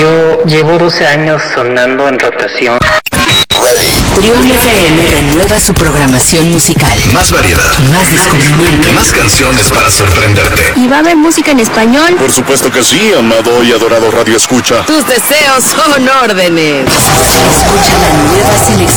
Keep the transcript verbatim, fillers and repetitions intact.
Yo llevo doce años sonando en rotación. Trión F M renueva su programación musical. Más variedad, más descubrimiento, más canciones para sorprenderte. ¿Y va a haber música en español? Por supuesto que sí, amado y adorado Radio Escucha. Tus deseos son órdenes. Escucha la nueva selección